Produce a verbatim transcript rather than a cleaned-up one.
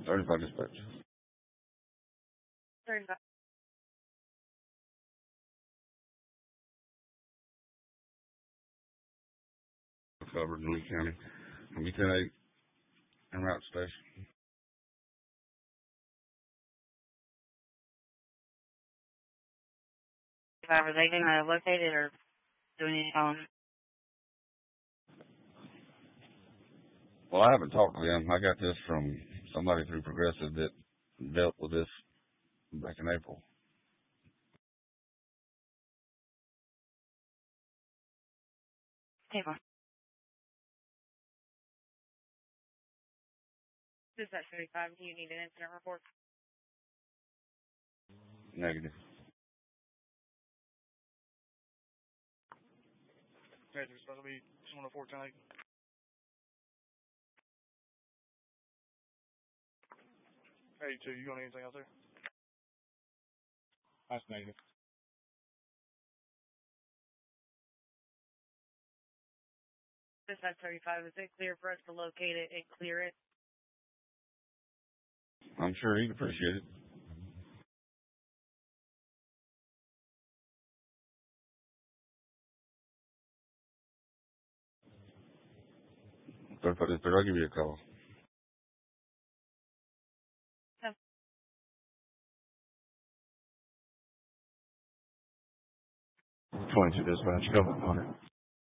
thirty-five dispatch. thirty-five. Covered in Lee County. From E ten eight and route station. Are they going to locate it or do we need to call them? Well, I haven't talked to them. I got this from somebody through Progressive that dealt with this back in April. Take one. Dispatch thirty-five, do you need an incident report? Negative. Okay, there's supposed to be someone at four ten eight. eighty-two, you got anything out there? That's negative. Dispatch thirty-five, is it clear for us to locate it and clear it? I'm sure he'd appreciate it. thirty-five dispatch, I'll give you a call. No. twenty-two dispatch, go on it.